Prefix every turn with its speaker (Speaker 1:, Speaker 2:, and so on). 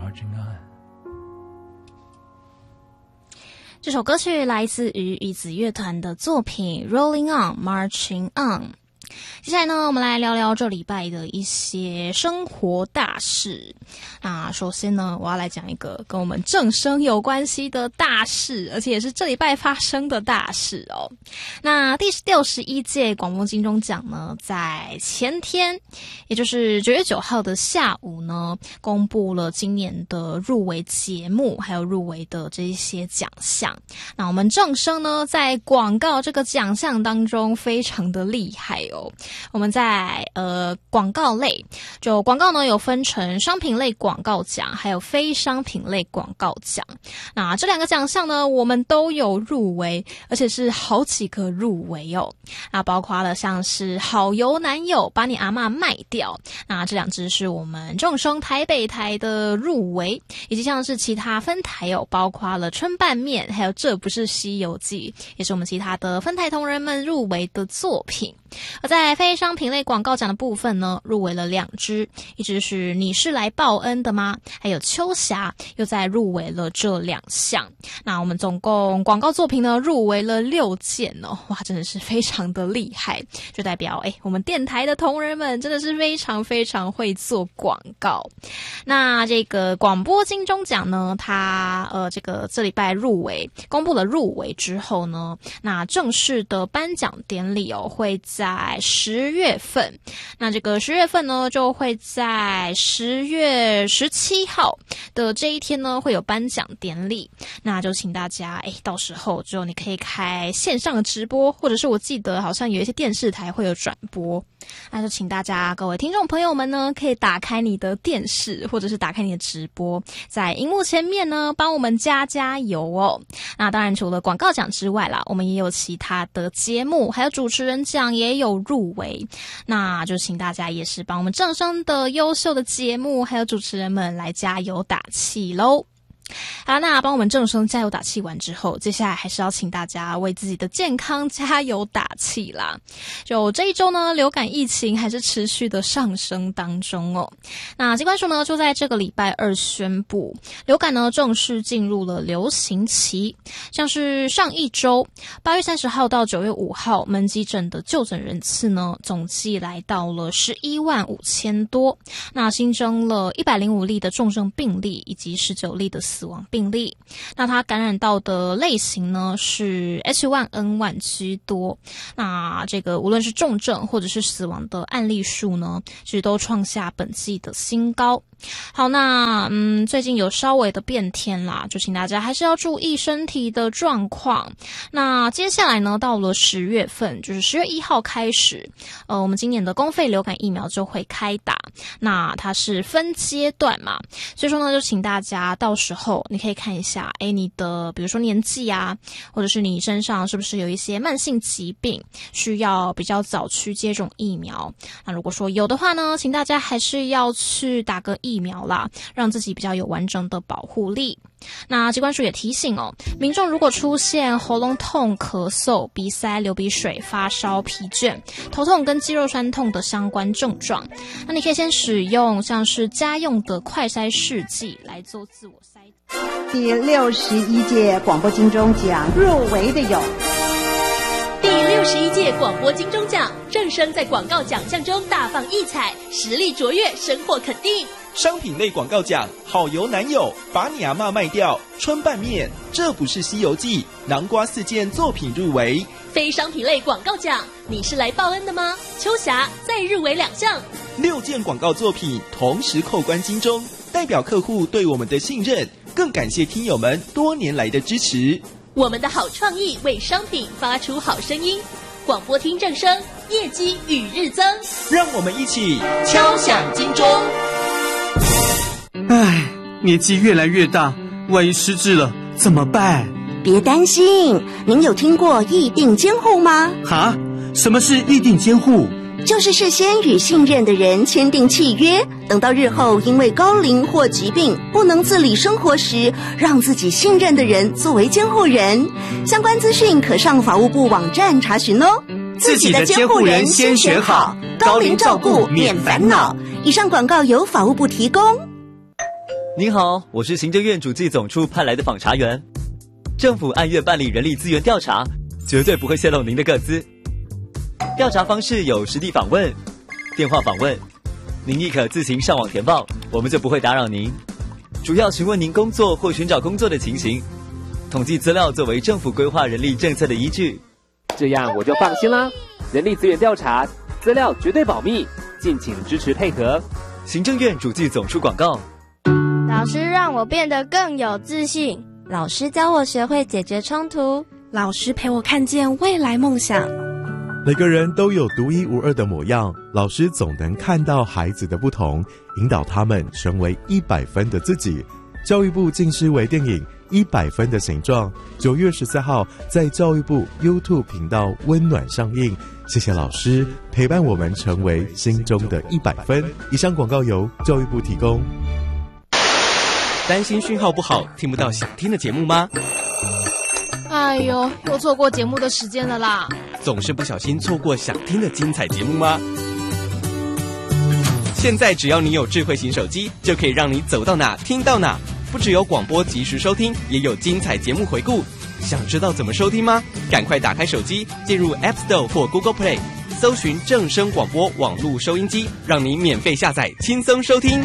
Speaker 1: Marching On。
Speaker 2: 这首歌曲来自于椅子乐团的作品 Rolling On Marching On。接下来呢，我们来聊聊这礼拜的一些生活大事。那首先呢，我要来讲一个跟我们正声有关系的大事，而且也是这礼拜发生的大事哦。那第61届广播金钟奖呢，在前天，也就是9月9号的下午呢，公布了今年的入围节目，还有入围的这一些奖项。那我们正声呢，在广告这个奖项当中非常的厉害哦。我们在广告类，就广告呢有分成商品类广告奖，还有非商品类广告奖。那这两个奖项呢，我们都有入围，而且是好几个入围哦。那包括了像是好油男友把你阿嬷卖掉，那这两支是我们正声台北台的入围，以及像是其他分台有包括了春拌面，还有这不是西游记，也是我们其他的分台同仁们入围的作品。而在非商品类广告奖的部分呢，入围了2支，一支是你是来报恩的吗？还有秋霞又在入围了这2项。那我们总共广告作品呢入围了6件哦，哇，真的是非常的厉害，就代表我们电台的同仁们真的是非常非常会做广告。那这个广播金钟奖呢，它这礼拜公布了入围之后呢，那正式的颁奖典礼会在10月份，那这个10月份呢，就会在10月17号的这一天呢，会有颁奖典礼。那就请大家，到时候就你可以开线上的直播，或者是我记得好像有一些电视台会有转播。那就请大家各位听众朋友们呢，可以打开你的电视，或者是打开你的直播，在荧幕前面呢，帮我们加油哦。那当然除了广告奖之外啦，我们也有其他的节目，还有主持人奖也有入围。那就请大家也是帮我们正声的优秀的节目，还有主持人们来加油打气咯。好，那帮我们正声加油打气完之后，接下来还是要请大家为自己的健康加油打气啦。就这一周呢，流感疫情还是持续的上升当中哦。那疾管署呢，就在这个礼拜2宣布，流感呢正式进入了流行期。像是上一周8月30号到9月5号门急诊的就诊人次呢，总计来到了11万5千多。那新增了105例的重症病例，以及19例的死亡病例。那它感染到的类型呢是 H1N1 居多。那这个无论是重症或者是死亡的案例数呢，其实都创下本季的新高。好，那最近有稍微的变天啦，就请大家还是要注意身体的状况。那接下来呢，到了10月份，就是10月1号开始，我们今年的公费流感疫苗就会开打。那它是分阶段嘛，所以说呢，就请大家到时候你可以看一下，你的比如说年纪啊，或者是你身上是不是有一些慢性疾病，需要比较早去接种疫苗。那如果说有的话呢，请大家还是要去打个疫苗啦，让自己比较有完整的保护力。那疾管署也提醒民众如果出现喉咙痛、咳嗽、鼻塞、流鼻水、发烧、疲倦、头痛跟肌肉酸痛的相关症状，那你可以先使用像是家用的快筛试剂来做自我筛。
Speaker 3: 第61届广播金钟奖入围的有
Speaker 4: 第61届广播金钟奖，正声在广告奖项中大放异彩，实力卓越，深获肯定。
Speaker 5: 商品类广告奖，好油男友把你阿嬷卖掉，春拌面，这不是西游记，南瓜4件作品入围。
Speaker 4: 非商品类广告奖，你是来报恩的吗？秋霞再入围2项
Speaker 5: ，6件广告作品同时扣关金钟，代表客户对我们的信任，更感谢听友们多年来的支持。
Speaker 4: 我们的好创意为商品发出好声音，广播听正声，业绩与日增。
Speaker 5: 让我们一起
Speaker 4: 敲响金钟。
Speaker 6: 唉，年纪越来越大，万一失智了怎么办？
Speaker 7: 别担心，您有听过议定监护吗？
Speaker 6: 哈？什么是议定监护？
Speaker 7: 就是事先与信任的人签订契约，等到日后因为高龄或疾病不能自理生活时，让自己信任的人作为监护人。相关资讯可上法务部网站查询哦。
Speaker 6: 自己的监护人先选好，高龄照顾免烦恼。
Speaker 7: 以上广告由法务部提供。
Speaker 1: 您好，我是行政院主计总处派来的访查员。政府按月办理人力资源调查，绝对不会泄露您的个资。调查方式有实地访问、电话访问，您亦可自行上网填报，我们就不会打扰您。主要询问您工作或寻找工作的情形，统计资料作为政府规划人力政策的依据。
Speaker 8: 这样我就放心啦。人力资源调查资料绝对保密，敬请支持配合。
Speaker 1: 行政院主计总处广告。
Speaker 9: 老师让我变得更有自信，
Speaker 10: 老师教我学会解决冲突，
Speaker 11: 老师陪我看见未来梦想。
Speaker 12: 每个人都有独一无二的模样，老师总能看到孩子的不同，引导他们成为100分的自己。教育部近视微电影100分的形状，9月14号在教育部 YouTube 频道温暖上映。谢谢老师陪伴我们成为心中的100分。以上广告由教育部提供。
Speaker 5: 担心讯号不好，听不到想听的节目吗？
Speaker 2: 哎呦，又错过节目的时间了啦！
Speaker 5: 总是不小心错过想听的精彩节目吗？现在只要你有智慧型手机，就可以让你走到哪听到哪。不只有广播及时收听，也有精彩节目回顾。想知道怎么收听吗？赶快打开手机，进入 App Store 或 Google Play， 搜寻正声广播网络收音机，让你免费下载，轻松收听。